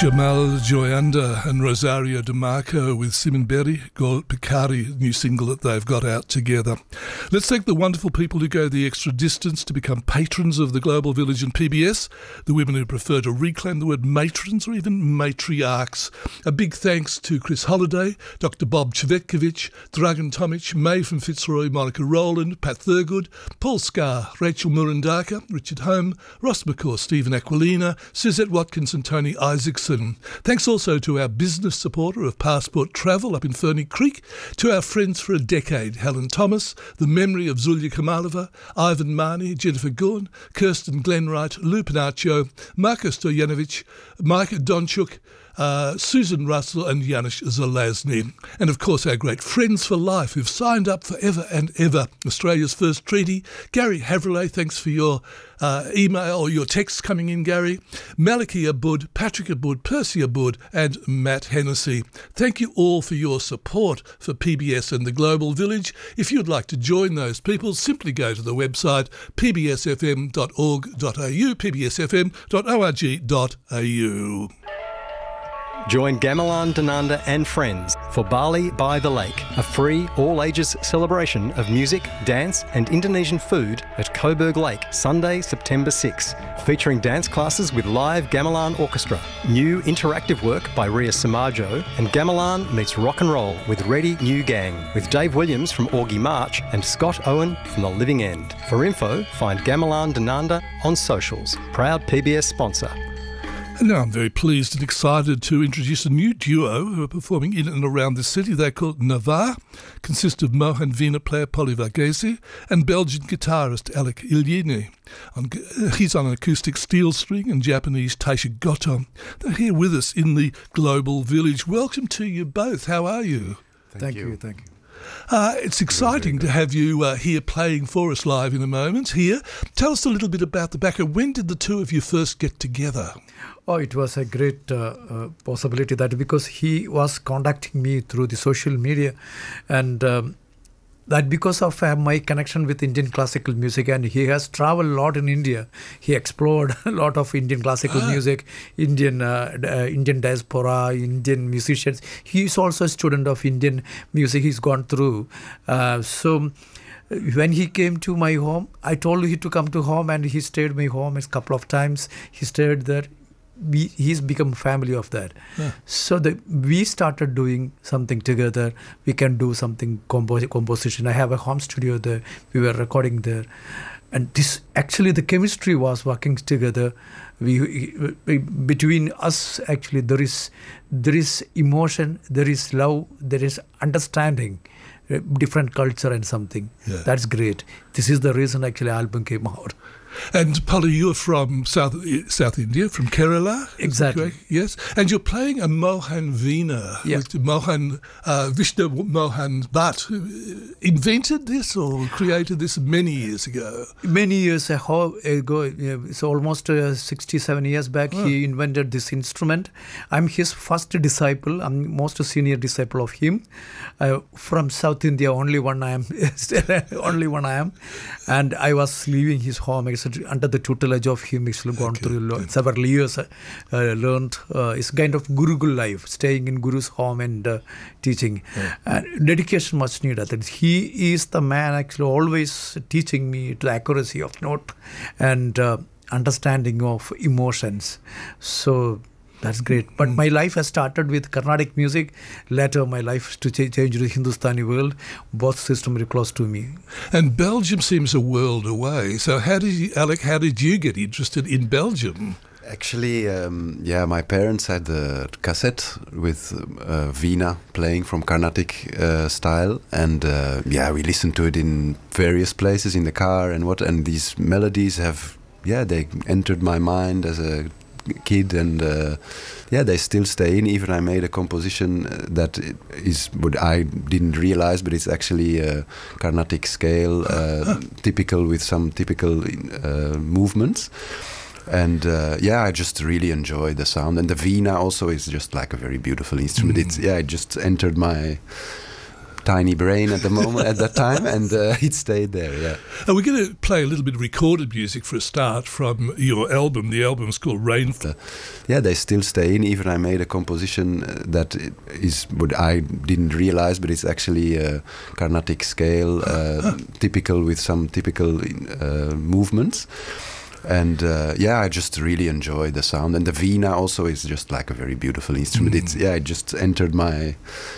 Jamal Joyanda and Rosario DeMarco with Simon Berry, Gol Picari, new single that they've got out together. Let's thank the wonderful people who go the extra distance to become patrons of the Global Village and PBS, the women who prefer to reclaim the word matrons or even matriarchs. A big thanks to Chris Holliday, Dr. Bob Cvetkovic, Dragan Tomic, May from Fitzroy, Monica Rowland, Pat Thurgood, Paul Scarr, Rachel Murandaka, Richard Home, Ross McCaw, Stephen Aquilina, Suzette Watkins and Tony Isaacson. Thanks also to our business supporter of Passport Travel up in Ferny Creek, to our friends for a decade, Helen Thomas, the memory of Zulia Kamalova, Ivan Marnie, Jennifer Gorn, Kirsten Glenwright, Lou Panaccio, Marko Stojanovic, Mike Donchuk, Susan Russell and Janusz Zelazny. And of course our great friends for life who've signed up forever and ever. Australia's first treaty, Gary Havrillay, thanks for your email or your texts coming in, Gary. Maliki Abud, Patrick Abud, Percy Abud and Matt Hennessy. Thank you all for your support for PBS and the Global Village. If you'd like to join those people, simply go to the website pbsfm.org.au, pbsfm.org.au. Join Gamelan Dhananda and friends for Bali by the Lake, a free all-ages celebration of music, dance and Indonesian food at Coburg Lake, Sunday, September 6, featuring dance classes with live gamelan orchestra, new interactive work by Ria Samajo, and Gamelan meets rock and roll with Ready New Gang, with Dave Williams from Augie March and Scott Owen from The Living End. For info, find Gamelan Dhananda on socials. Proud PBS sponsor. And now I'm very pleased and excited to introduce a new duo who are performing in and around the city. They're called Navar, consist of Mohan Veena player Polly Varghese and Belgian guitarist Alec Ilyini. He's on an acoustic steel string and Japanese Taisha Goto. They're here with us in the Global Village. Welcome to you both. How are you? Thank you. It's exciting to have you here playing for us live in a moment. Here, tell us a little bit about the background. When did the two of you first get together? Oh, it was a great possibility that because he was contacting me through the social media and that because of my connection with Indian classical music, and he has traveled a lot in India. He explored a lot of Indian classical music, Indian diaspora, Indian musicians. He is also a student of Indian music. He's gone through. So when he came to my home, I told him to come to home, and he stayed at my home a couple of times. He stayed there. He's become family of that. Yeah. So we started doing something together. We can do something composition. I have a home studio there. We were recording there. And this actually the chemistry was working together. We between us actually there is emotion, there is love, there is understanding, different culture and something. Yeah. That's great. This is the reason actually album came out. And Polly, you're from South India, from Kerala. Exactly. Yes. And you're playing a Mohan Veena. Yeah. With Vishnu Mohan Bhatt, who invented this or created this many years ago. Many years ago, it's almost 67 years back, he invented this instrument. I'm his first disciple. I'm most senior disciple of him. From South India, only one I am. And I was leaving his home under the tutelage of him. He's gone through several years, learned. It's kind of Gurukul life, staying in Guru's home and teaching. Dedication much needed. He is the man actually always teaching me the accuracy of note and understanding of emotions. So that's great. But my life has started with Carnatic music. Later, my life to change to the Hindustani world. Both systems are close to me. And Belgium seems a world away. So Alec, how did you get interested in Belgium? Actually, my parents had the cassette with Veena playing from Carnatic style, and we listened to it in various places in the car and these melodies they entered my mind as a kid, and they still stay in. Even I made a composition that is what I didn't realize, but it's actually a Carnatic scale, typical with some typical movements. And I just really enjoy the sound, and the Veena also is just like a very beautiful instrument. It just entered my tiny brain at the moment, at that time, and it stayed there. Yeah. We're going to play a little bit of recorded music for a start from your album. The album's called Rainfall. Yeah, they still stay in. Even I made a composition that is what I didn't realize, but it's actually a Carnatic scale, typical with some typical movements. And I just really enjoy the sound. And the Veena also is just like a very beautiful instrument. It just entered my